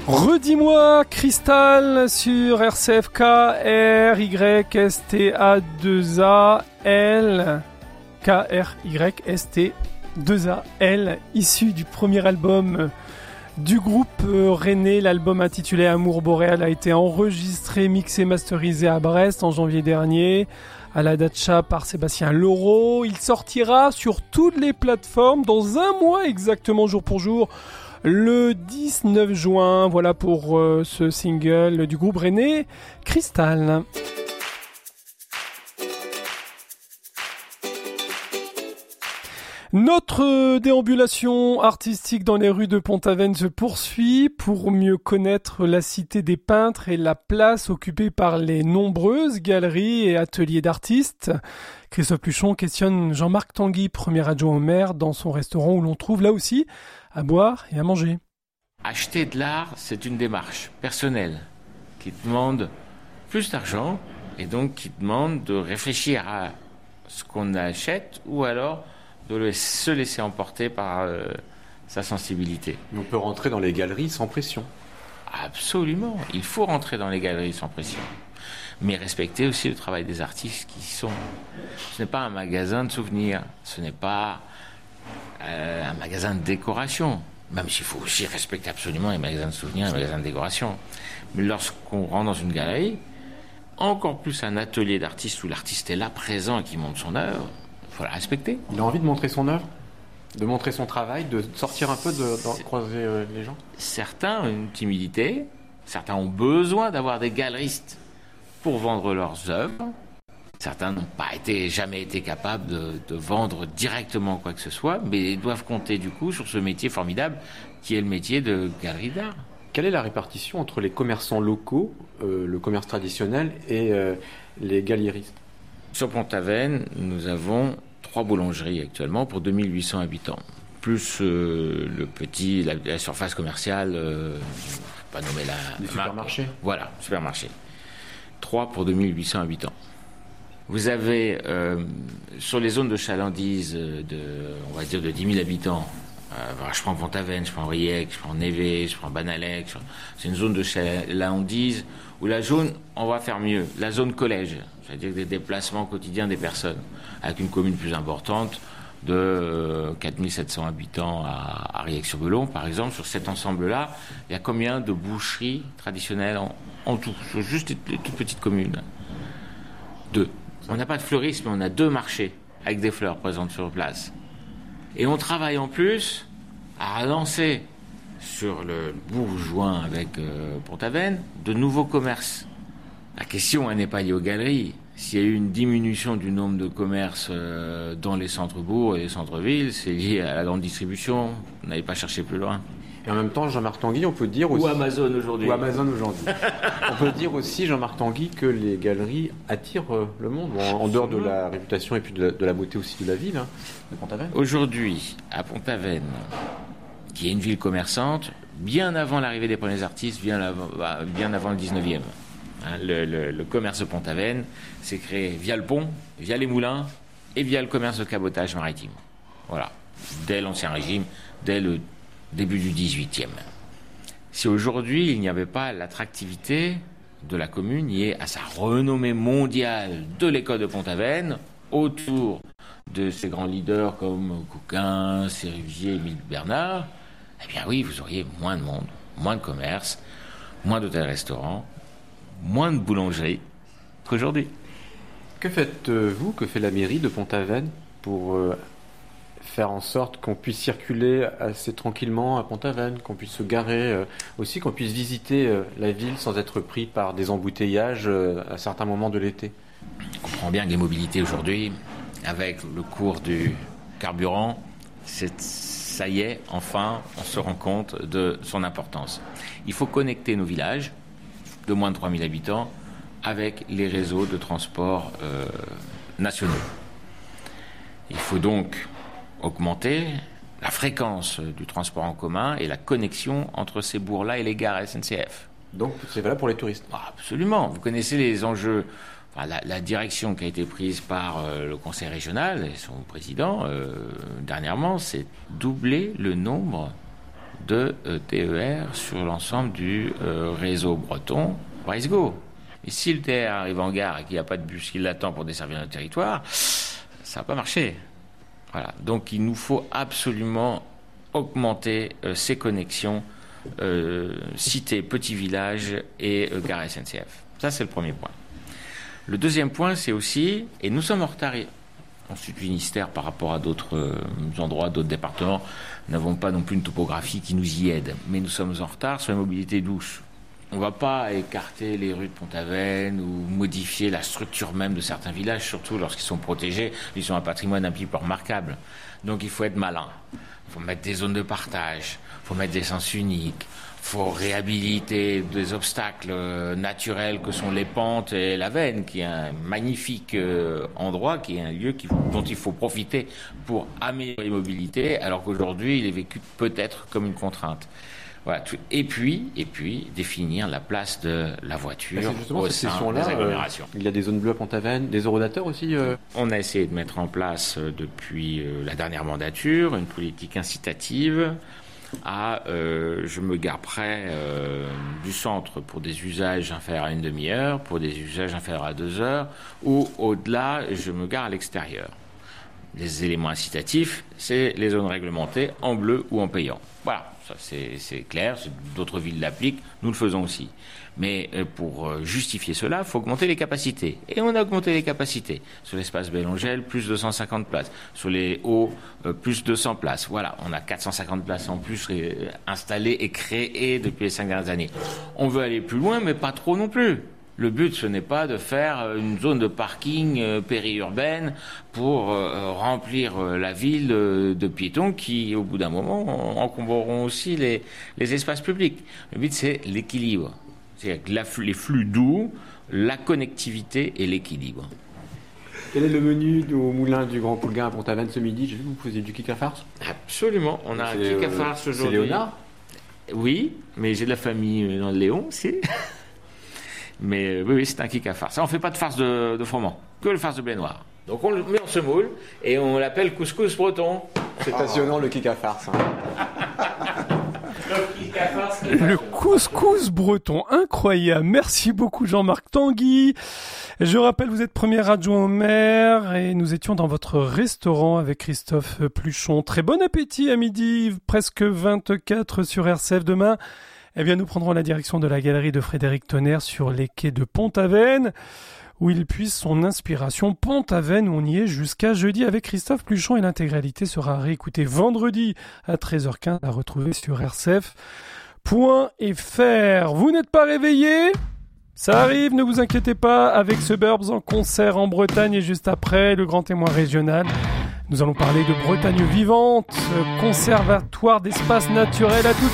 Redis-moi, Cristal sur RCFK, RYSTA2AL, KRYST2AL, issu du premier album du groupe rennais. L'album intitulé Amour Boréal a été enregistré, mixé, masterisé à Brest en janvier dernier, à la Dacha par Sébastien Laureau. Il sortira sur toutes les plateformes dans un mois exactement, jour pour jour, le 19 juin. Voilà pour ce single du groupe rennais, Cristal. Notre déambulation artistique dans les rues de Pont-Aven se poursuit pour mieux connaître la cité des peintres et la place occupée par les nombreuses galeries et ateliers d'artistes. Christophe Luchon questionne Jean-Marc Tanguy, premier adjoint au maire, dans son restaurant où l'on trouve là aussi à boire et à manger. Acheter de l'art, c'est une démarche personnelle qui demande plus d'argent et donc qui demande de réfléchir à ce qu'on achète ou alors de se laisser emporter par sa sensibilité. On peut rentrer dans les galeries sans pression. Absolument, il faut rentrer dans les galeries sans pression. Mais respecter aussi le travail des artistes qui y sont. Ce n'est pas un magasin de souvenirs, ce n'est pas un magasin de décoration. Même s'il faut aussi respecter absolument les magasins de souvenirs et les magasins de décoration. Mais lorsqu'on rentre dans une galerie, encore plus un atelier d'artiste où l'artiste est là, présent et qui montre son œuvre, il faut la respecter. Il a envie de montrer son œuvre, de montrer son travail, de sortir un peu, de croiser les gens. Certains ont une timidité, certains ont besoin d'avoir des galeristes pour vendre leurs œuvres. Certains n'ont jamais été capables de vendre directement quoi que ce soit, mais ils doivent compter du coup sur ce métier formidable qui est le métier de galerie d'art. Quelle est la répartition entre les commerçants locaux, le commerce traditionnel et les galéristes ? Sur Pont-Aven, nous avons 3 boulangeries actuellement pour 2800 habitants. Plus la surface commerciale, je ne vais pas nommer les supermarchés. Voilà, supermarché. 3 pour 2800 habitants. Vous avez sur les zones de chalandise on va dire de 10 000 habitants, je prends Pont-Aven, je prends Riec, je prends Névé, je prends Banalec, c'est une zone de chalandise où la zone, on va faire mieux, la zone collège, c'est-à-dire des déplacements quotidiens des personnes, avec une commune plus importante de 4700 habitants à Riec-sur-Belon, par exemple. Sur cet ensemble-là, il y a combien de boucheries traditionnelles en tout, sur juste les toutes petites communes ? 2. On n'a pas de fleurisme, mais on a 2 marchés avec des fleurs présentes sur place. Et on travaille en plus à lancer sur le Bourgoin avec Pont-Aven de nouveaux commerces. La question n'est pas liée aux galeries. S'il y a eu une diminution du nombre de commerces dans les centres-bourgs et les centres-villes, c'est lié à la grande distribution. Vous n'allez pas chercher plus loin. Et en même temps, Jean-Marc Tanguy, on peut dire aussi... Ou Amazon aujourd'hui. On peut dire aussi, Jean-Marc Tanguy, que les galeries attirent le monde, en dehors de la réputation et puis de la beauté aussi de la ville, de Pont-Aven. Aujourd'hui, à Pont-Aven, qui est une ville commerçante, bien avant l'arrivée des premiers artistes, bien avant le 19e. Le commerce de Pont-Aven s'est créé via le pont, via les moulins et via le commerce de cabotage maritime. Voilà. Dès l'Ancien Régime, dès le début du 18e. Si aujourd'hui il n'y avait pas l'attractivité de la commune liée à sa renommée mondiale de l'école de Pont-Aven, autour de ces grands leaders comme Couquin, Sérusier, Émile Bernard, eh bien oui, vous auriez moins de monde, moins de commerce, moins d'hôtels-restaurants, moins de boulangeries qu'aujourd'hui. Que faites-vous, que fait la mairie de Pont-Aven pour faire en sorte qu'on puisse circuler assez tranquillement à Pont-Aven, qu'on puisse se garer aussi, qu'on puisse visiter la ville sans être pris par des embouteillages à certains moments de l'été? On comprend bien que les mobilités aujourd'hui, avec le cours du carburant, ça y est, enfin, on se rend compte de son importance. Il faut connecter nos villages de moins de 3000 habitants avec les réseaux de transport nationaux. Il faut donc augmenter la fréquence du transport en commun et la connexion entre ces bourgs-là et les gares SNCF. Donc c'est valable pour les touristes? Absolument. Vous connaissez les enjeux. Enfin, la direction qui a été prise par le conseil régional et son président dernièrement, c'est doubler le nombre de TER sur l'ensemble du réseau breton. Let's go. Et si le TER arrive en gare et qu'il n'y a pas de bus qui l'attend pour desservir notre territoire, ça va pas marcher. Voilà. Donc il nous faut absolument augmenter ces connexions cité, petit village et gare SNCF. Ça, c'est le premier point. Le deuxième point, c'est aussi, et nous sommes en retard en Sud-Finistère par rapport à d'autres endroits, d'autres départements, nous n'avons pas non plus une topographie qui nous y aide, mais nous sommes en retard sur la mobilité douce. On ne va pas écarter les rues de Pont-Aven ou modifier la structure même de certains villages, surtout lorsqu'ils sont protégés, ils sont un patrimoine un petit peu remarquable. Donc il faut être malin. Il faut mettre des zones de partage, il faut mettre des sens uniques, il faut réhabiliter des obstacles naturels que sont les pentes et la Veine, qui est un magnifique endroit, qui est un lieu dont il faut profiter pour améliorer les mobilités, alors qu'aujourd'hui il est vécu peut-être comme une contrainte. Voilà. Et puis, définir la place de la voiture au sein des agglomérations. Il y a des zones bleues à Pont-Aven, des eurodateurs aussi On a essayé de mettre en place, depuis la dernière mandature, une politique incitative à je me gare près du centre pour des usages inférieurs à une demi-heure, pour des usages inférieurs à 2 heures, ou au-delà, je me gare à l'extérieur. Les éléments incitatifs, c'est les zones réglementées en bleu ou en payant. Voilà. Ça, c'est clair, d'autres villes l'appliquent, nous le faisons aussi. Mais pour justifier cela, il faut augmenter les capacités. Et on a augmenté les capacités. Sur l'espace Bellangel, plus 250 places. Sur les hauts, plus 200 places. Voilà, on a 450 places en plus installées et créées depuis les 5 dernières années. On veut aller plus loin, mais pas trop non plus. Le but, ce n'est pas de faire une zone de parking périurbaine pour remplir la ville de piétons qui, au bout d'un moment, encombreront aussi les espaces publics. Le but, c'est l'équilibre. C'est-à-dire les flux doux, la connectivité et l'équilibre. Quel est le menu au moulin du Grand Poulgain à Pont-Aven ce midi? J'ai vu que vous faisiez du kick à farce. Absolument. On a un kick à farce aujourd'hui. C'est Léonard? Oui, mais j'ai de la famille dans le Léon aussi. Mais oui, c'est un kick à farce. Ça, on fait pas de farce de froment, que le farce de blé noir. Donc on le met en semoule et on l'appelle couscous breton. C'est passionnant le kick à farce. Le couscous breton, incroyable. Merci beaucoup Jean-Marc Tanguy. Je rappelle, vous êtes premier adjoint au maire et nous étions dans votre restaurant avec Christophe Pluchon. Très bon appétit à midi, presque 24 sur RCF demain. Eh bien, nous prendrons la direction de la galerie de Frédéric Tonnerre sur les quais de Pont-Aven, où il puise son inspiration. Pont-Aven, on y est jusqu'à jeudi avec Christophe Pluchon et l'intégralité sera réécoutée vendredi à 13h15 à retrouver sur rcf.fr. Vous n'êtes pas réveillés ? Ça arrive, ne vous inquiétez pas, avec Suburbs en concert en Bretagne et juste après, le grand témoin régional. Nous allons parler de Bretagne vivante, conservatoire d'espaces naturels. À tout de